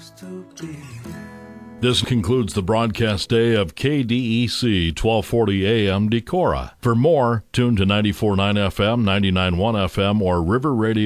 This concludes the broadcast day of KDEC 1240 AM Decorah. For more, tune to 94.9 FM, 99.1 FM, or River Radio.